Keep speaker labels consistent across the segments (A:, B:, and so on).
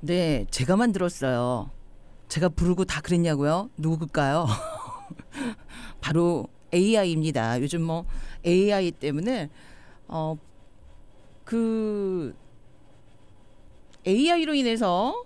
A: 네, 제가 만들었어요. 제가 부르고 다 그랬냐고요? 누굴까요? 바로 AI입니다. 요즘 뭐 AI 때문에 어, 그 AI로 인해서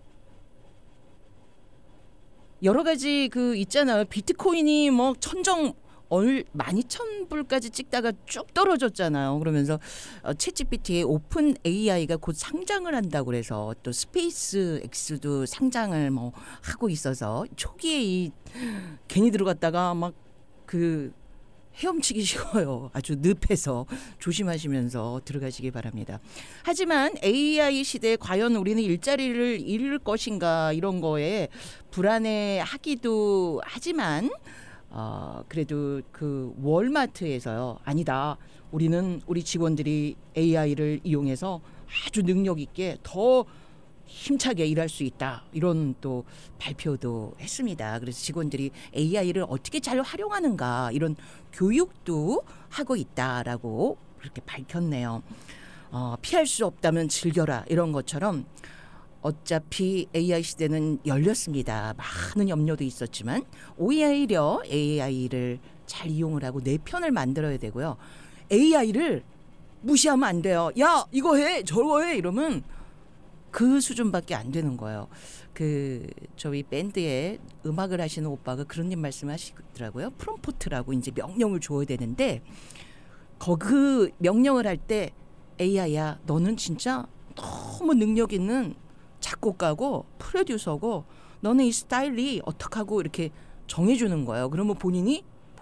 A: 여러 가지 그 있잖아요. 비트코인이 뭐 천정 12,000불까지 찍다가 쭉 떨어졌잖아요. 그러면서 챗GPT의 오픈 AI가 곧 상장을 한다고 그래서 또 스페이스 X도 상장을 뭐 하고 있어서 초기에 이 괜히 들어갔다가 막 그 헤엄치기 쉬워요. 아주 늪에서 조심하시면서 들어가시기 바랍니다. 하지만 AI 시대에 과연 우리는 일자리를 잃을 것인가 이런 거에 불안해하기도 하지만 그래도 그 월마트에서요. 아니다. 우리는 우리 직원들이 AI를 이용해서 아주 능력 있게 더 힘차게 일할 수 있다. 이런 또 발표도 했습니다. 그래서 직원들이 AI를 어떻게 잘 활용하는가 이런 교육도 하고 있다라고 그렇게 밝혔네요. 피할 수 없다면 즐겨라 이런 것처럼 어차피 AI 시대는 열렸습니다. 많은 염려도 있었지만 오히려 AI를 잘 이용을 하고 내 편을 만들어야 되고요. AI를 무시하면 안 돼요. 야 이거 해 저거 해 이러면 그 수준밖에 안 되는 거예요. 그 저희 밴드에 음악을 하시는 오빠가 그런 말씀하시더라고요. 프롬포트라고 이제 명령을 줘야 되는데 그 명령을 할 때 AI야 너는 진짜 너무 능력 있는 작곡가고 프로듀서고 너는 이 스타일이 어떡하고 이렇게 정해주는 거예요. 그러면 본인이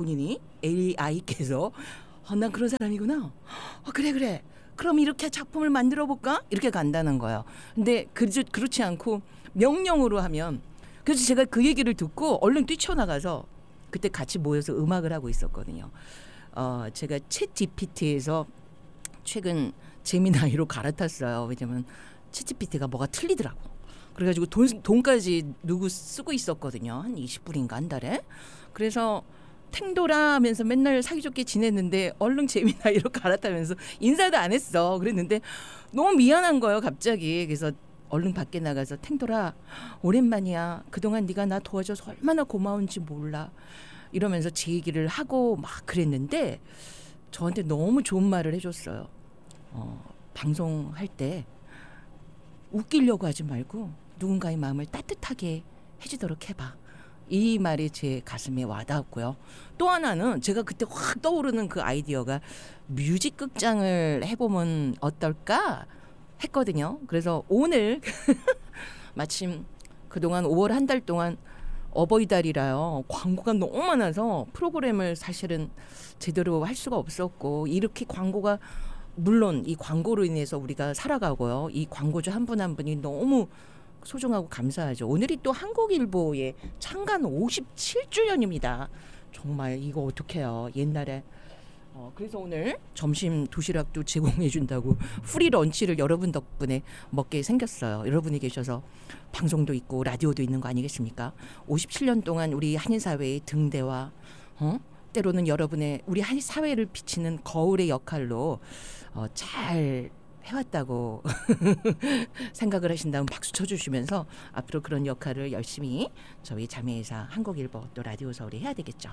A: AI께서 난 그런 사람이구나. 그래. 그럼 이렇게 작품을 만들어 볼까? 이렇게 간다는 거예요. 근데 그렇지 않고 명령으로 하면 그래서 제가 그 얘기를 듣고 얼른 뛰쳐나가서 그때 같이 모여서 음악을 하고 있었거든요. 제가 챗 GPT에서 최근 제미나이로 갈아탔어요. 왜냐면 챗 GPT가 뭐가 틀리더라고. 그래가지고 돈까지 누구 쓰고 있었거든요. 한 20불인가 한 달에. 그래서 탱돌아 하면서 맨날 사이좋게 지냈는데 얼른 재미나이로 갈아타면서 인사도 안 했어. 그랬는데 너무 미안한 거예요 갑자기. 그래서 얼른 밖에 나가서 탱돌아 오랜만이야. 그동안 네가 나 도와줘서 얼마나 고마운지 몰라. 이러면서 제 얘기를 하고 막 그랬는데 저한테 너무 좋은 말을 해줬어요. 방송할 때 웃기려고 하지 말고 누군가의 마음을 따뜻하게 해주도록 해봐. 이 말이 제 가슴에 와닿았고요. 또 하나는 제가 그때 확 떠오르는 그 아이디어가 뮤직 극장을 해보면 어떨까 했거든요. 그래서 오늘 마침 그동안 5월 한 달 동안 어버이달이라요. 광고가 너무 많아서 프로그램을 사실은 제대로 할 수가 없었고 이렇게 광고가 물론 이 광고로 인해서 우리가 살아가고요. 이 광고주 한 분 한 분이 너무 소중하고 감사하죠. 오늘이 또 한국일보의 창간 57주년입니다. 정말 이거 어떡해요. 옛날에 그래서 오늘 점심 도시락도 제공해 준다고 프리 런치를 여러분 덕분에 먹게 생겼어요. 여러분이 계셔서 방송도 있고 라디오도 있는 거 아니겠습니까? 57년 동안 우리 한인사회의 등대와 때로는 여러분의 우리 한인 사회를 비치는 거울의 역할로 잘 해왔다고 생각을 하신다면 박수 쳐주시면서 앞으로 그런 역할을 열심히 저희 자매회사 한국일보 또 라디오 서울이 해야 되겠죠.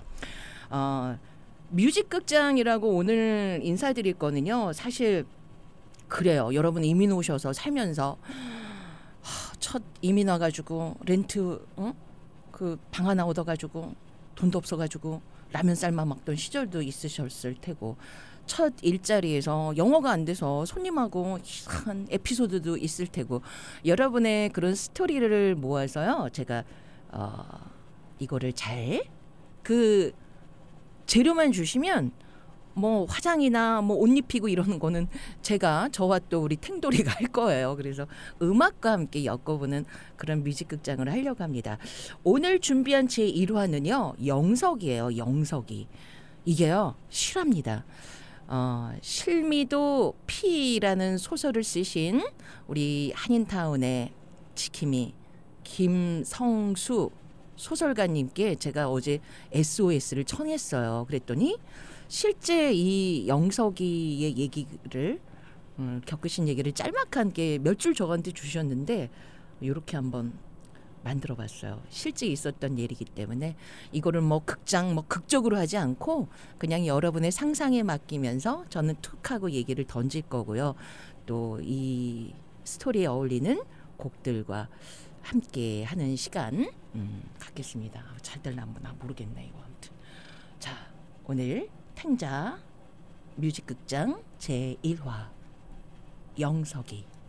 A: 뮤직극장이라고 오늘 인사드릴 거는요. 사실 그래요. 여러분 이민 오셔서 살면서 첫 이민 와가지고 렌트 그 방 하나 얻어가지고 돈도 없어가지고 라면 삶아 먹던 시절도 있으셨을 테고 첫 일자리에서 영어가 안 돼서 손님하고 이상한 에피소드도 있을 테고 여러분의 그런 스토리를 모아서요. 제가 이거를 잘 그 재료만 주시면 뭐 화장이나 뭐 옷 입히고 이러는 거는 저와 또 우리 탱돌이가 할 거예요. 그래서 음악과 함께 엮어보는 그런 뮤직극장을 하려고 합니다. 오늘 준비한 제 1화는요. 영석이에요. 영석이. 이게요. 실화입니다. 실미도 피라는 소설을 쓰신 우리 한인타운의 지킴이 김성수 소설가님께 제가 어제 SOS를 청했어요. 그랬더니 실제 이 영석이의 얘기를 겪으신 얘기를 짤막하게 몇 줄 저한테 주셨는데 이렇게 한번 만들어봤어요. 실제 있었던 일이기 때문에 이거를 뭐 극장 뭐 극적으로 하지 않고 그냥 여러분의 상상에 맡기면서 저는 툭 하고 얘기를 던질 거고요. 또 이 스토리에 어울리는 곡들과 함께 하는 시간 갖겠습니다. 잘 될나 나 모르겠네 이거. 아무튼 자, 오늘 탱자 뮤직극장 제1화 영석이